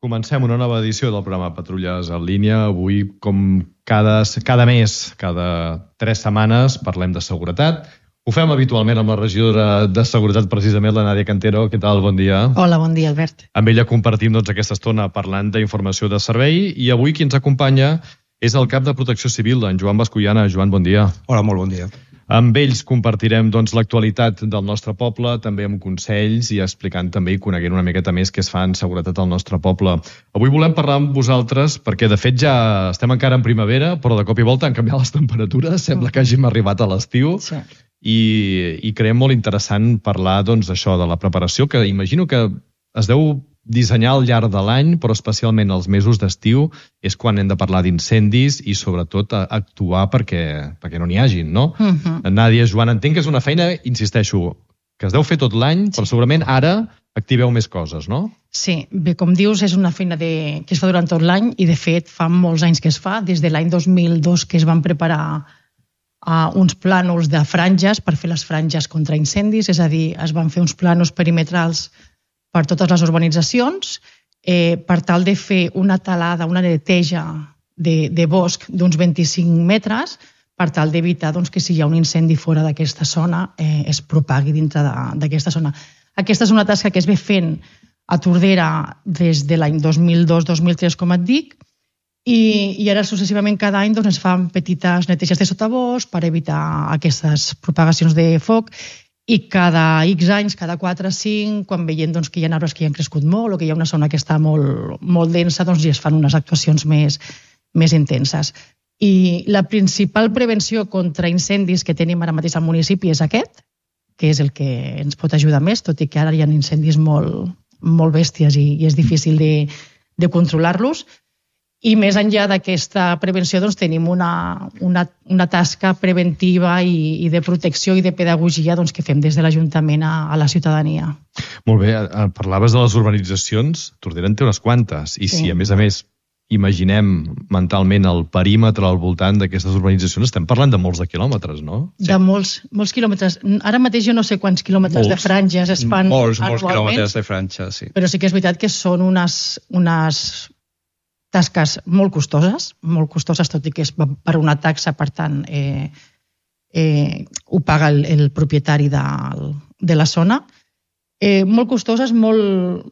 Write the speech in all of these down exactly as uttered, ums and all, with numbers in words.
Comencem una nova edició del programa Patrulles en línia. Avui, com cada, cada mes, cada tres setmanes, parlem de seguretat. Ho fem habitualment amb la regidora de Seguretat, precisament, la Nàdia Cantero. Què tal? Bon dia. Hola, bon dia, Albert. Amb ella compartim doncs, aquesta estona parlant d'informació de servei i avui qui ens acompanya és el cap de Protecció Civil, en Joan Bascullana. Joan, bon dia. Hola, molt bon dia. Amb ells compartirem doncs, l'actualitat del nostre poble, també amb consells i explicant també i coneguent una miqueta més què es fa en seguretat al nostre poble. Avui volem parlar amb vosaltres perquè, de fet, ja estem encara en primavera, però de cop i volta han canviat les temperatures, sembla que hàgim arribat a l'estiu. Sí. I, i creiem molt interessant parlar doncs, això de la preparació, que imagino que es deu dissenyar al llarg de l'any, però especialment els mesos d'estiu és quan hem de parlar d'incendis i sobretot actuar perquè, perquè no n'hi hagin, no? Uh-huh. Nàdia, Joan, entenc que és una feina, insisteixo, que es deu fer tot l'any, però segurament ara activeu més coses, no? Sí, bé, com dius, és una feina de... que es fa durant tot l'any i, de fet, fa molts anys que es fa, des de l'any dos mil dos que es van preparar uh, uns plànols de franges per fer les franges contra incendis, és a dir, es van fer uns plànols perimetrals per totes les urbanitzacions, eh, per tal de fer una talada, una neteja de, de bosc d'uns vint-i-cinc metres, per tal d'evitar doncs, que si hi ha un incendi fora d'aquesta zona eh, es propagui dintre d'aquesta zona. Aquesta és una tasca que es ve fent a Tordera des de l'any dos mil dos dos mil tres, com et dic, i, i ara successivament cada any doncs, es fan petites neteges de sotabosc per evitar aquestes propagacions de foc. I cada X anys, cada quatre o cinc, quan veiem doncs, que hi ha arbres que hi han crescut molt o que hi ha una zona que està molt, molt densa, doncs ja es fan unes actuacions més, més intenses. I la principal prevenció contra incendis que tenim ara mateix al municipi és aquest, que és el que ens pot ajudar més, tot i que ara hi ha incendis molt, molt bèsties i, i és difícil de, de controlar-los. I més enllà d'aquesta prevenció doncs, tenim una, una, una tasca preventiva i, i de protecció i de pedagogia doncs, que fem des de l'Ajuntament a, a la ciutadania. Molt bé, parlaves de les urbanitzacions, Tordera en té unes quantes, i sí. Si a més a més imaginem mentalment el perímetre al voltant d'aquestes urbanitzacions, estem parlant de molts de quilòmetres, no? Sí. De molts, molts quilòmetres. Ara mateix jo no sé quants quilòmetres molts, de franges es fan molts, anualment. Molts quilòmetres de franges, sí. Però sí que és veritat que són unes... unes tasques molt costoses, molt costoses, tot i que és per una taxa, per tant, eh, eh, ho paga el, el propietari de, de la zona. Eh, molt costoses, molt,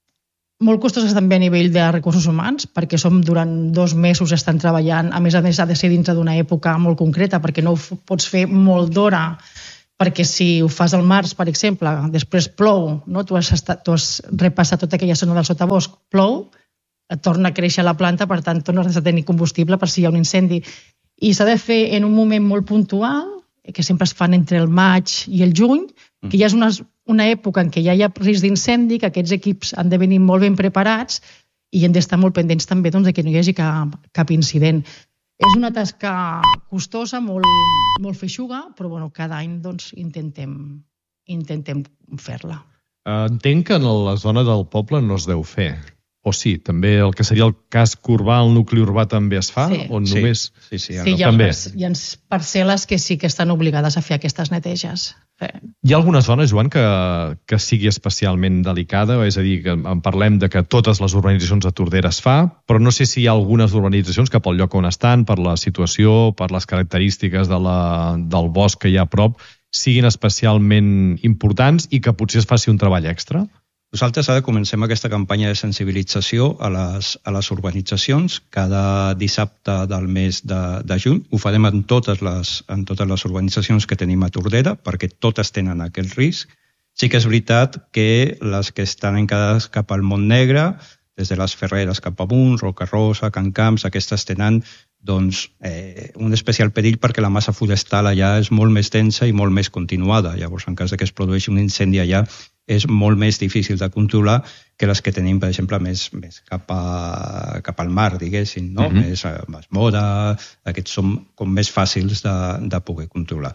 molt costoses també a nivell de recursos humans, perquè som durant dos mesos estan treballant, a més a més ha de ser dintre d'una època molt concreta, perquè no ho pots fer molt d'hora, perquè si ho fas al març, per exemple, després plou, no? tu, has estat, tu has repassat tota aquella zona del sotabosc, plou, et torna a créixer la planta, per tant, tornes a tenir combustible per si hi ha un incendi. I s'ha de fer en un moment molt puntual, que sempre es fan entre el maig i el juny, que ja és una, una època en què ja hi ha risc d'incendi, que aquests equips han de venir molt ben preparats i hem d'estar molt pendents també doncs, que no hi hagi cap, cap incident. És una tasca costosa, molt, molt feixuga, però bueno, cada any doncs, intentem, intentem fer-la. Entenc que en la zona del poble no es deu fer. O sí, també el que seria el casc urbà, el nucli urbà també es fa? Sí. O només... Sí, sí, sí, sí hi, ha també. Les, hi ha parcel·les que sí que estan obligades a fer aquestes neteges. Sí. Hi ha alguna zona, Joan, que, que sigui especialment delicada? És a dir, que en parlem de que totes les urbanitzacions de Tordera es fa, però no sé si hi ha algunes urbanitzacions que pel lloc on estan, per la situació, per les característiques de la, del bosc que hi ha a prop, siguin especialment importants i que potser es faci un treball extra? Nosaltres ara comencem aquesta campanya de sensibilització a les, a les urbanitzacions cada dissabte del mes de, de juny. Ho farem en totes, les, en totes les urbanitzacions que tenim a Tordera, perquè totes tenen aquest risc. Sí que és veritat que les que estan encarades cap al Montnegre, des de les Ferreres cap amunt, Roca Rosa, Can Camps, aquestes tenen doncs, eh, un especial perill perquè la massa forestal allà és molt més densa i molt més continuada. Llavors, en cas de que es produeixi un incendi allà, és molt més difícil de controlar que les que tenim, per exemple, més, més cap, a, cap al mar, diguéssim, no? Uh-huh. Més a Masmora, aquests són com més fàcils de, de poder controlar.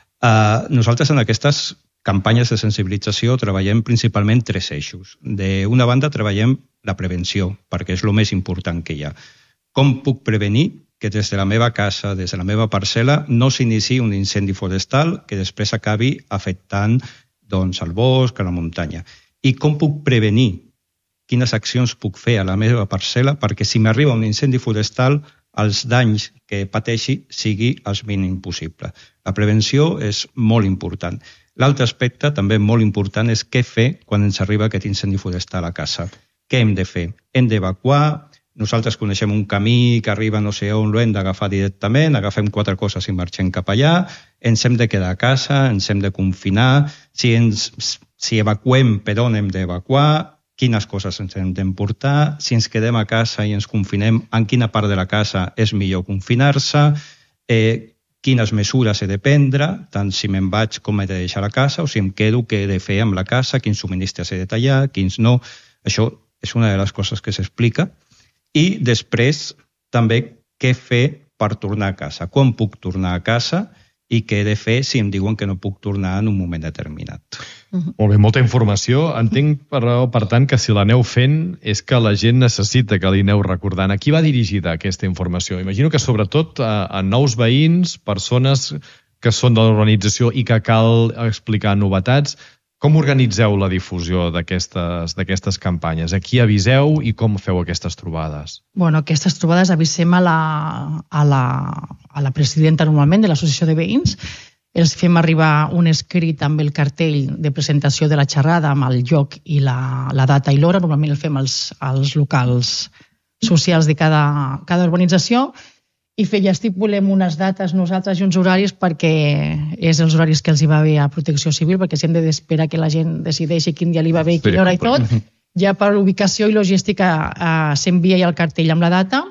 Uh, nosaltres en aquestes campanyes de sensibilització treballem principalment tres eixos. D'una banda treballem la prevenció, perquè és el més important que hi ha. Com puc prevenir que des de la meva casa, des de la meva parcel·la, no s'iniciï un incendi forestal que després acabi afectant doncs, el bosc, a la muntanya. I com puc prevenir quines accions puc fer a la meva parcel·la perquè si m'arriba un incendi forestal els danys que pateixi sigui el mínim possible. La prevenció és molt important. L'altre aspecte, també molt important, és què fer quan ens arriba aquest incendi forestal a casa. Què hem de fer? Hem d'evacuar, nosaltres coneixem un camí que arriba no sé on, l'hem d'agafar directament, agafem quatre coses i marxem cap allà, ens hem de quedar a casa, ens hem de confinar, si, ens, si evacuem per on hem d'evacuar, quines coses ens hem d'emportar, si ens quedem a casa i ens confinem, en quina part de la casa és millor confinar-se, eh, quines mesures he de prendre, tant si me'n vaig com he de deixar a casa, o si em quedo, què he de fer amb la casa, quins subministres he de tallar, quins no. Això és una de les coses que s'explica. I després també què fer per tornar a casa, quan puc tornar a casa i què he de fer si em diuen que no puc tornar en un moment determinat. Uh-huh. Molt bé, molta informació. Entenc, però, per tant, que si l'aneu fent és que la gent necessita que li aneu recordant. A qui va dirigida aquesta informació? Imagino que sobretot a, a nous veïns, persones que són de l'organització i que cal explicar novetats. Com organitzeu la difusió d'aquestes d'aquestes campanyes? A qui aviseu i com feu aquestes trobades? Bueno, aquestes trobades avisem a la, a la, a la presidenta normalment de l'associació de veïns. Els fem arribar un escrit amb el cartell de presentació de la xerrada, amb el lloc i la, la data i l'hora. Normalment el fem als, als locals socials de cada, cada urbanització. I ja estipulem unes dates nosaltres i uns horaris perquè és els horaris que els hi va bé a Protecció Civil, perquè si hem d'esperar que la gent decideixi quin dia li va bé i quina hora i tot, ja per ubicació i logística eh, s'envia ja el cartell amb la data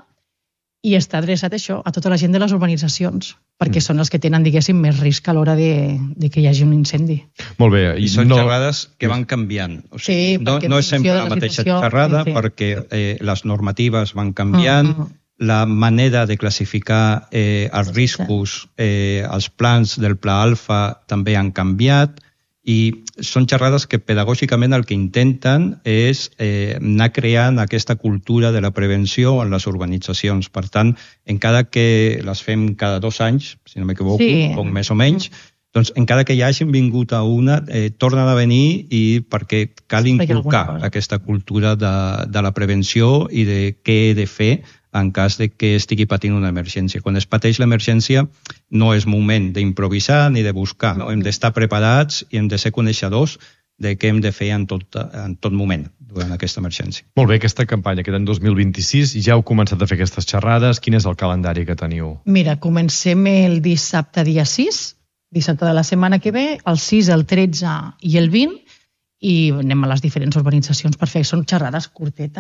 i està adreçat això a tota la gent de les urbanitzacions, perquè mm. són els que tenen, diguéssim, més risc a l'hora de, de que hi hagi un incendi. Molt bé. I són no... xerrades que van canviant. O sigui, sí, no, no és sempre la, la mateixa xerrada, sí, sí. perquè eh, les normatives van canviant, mm. la manera de classificar eh, els riscos, eh, els plans del Pla Alfa també han canviat i són xerrades que pedagògicament el que intenten és eh, anar creant aquesta cultura de la prevenció en les urbanitzacions. Per tant, encara que les fem cada dos anys, si no m'equivoco, sí. o més o menys, doncs encara que ja hagin vingut a una, eh, tornen a venir i perquè cal inculcar aquesta cultura de, de la prevenció i de què he de fer en cas de que estigui patint una emergència. Quan es pateix l'emergència no és moment d'improvisar ni de buscar, no? Hem d'estar preparats i hem de ser coneixedors de què hem de fer en tot, en tot moment durant aquesta emergència. Molt bé, aquesta campanya queda en dos mil vint-i-sis, ja heu començat a fer aquestes xerrades, quin és el calendari que teniu? Mira, comencem el dissabte dia sis, dissabte de la setmana que ve, el sis, el tretze i el vint, i anem a les diferents urbanitzacions per fer, són xerrades curtetes.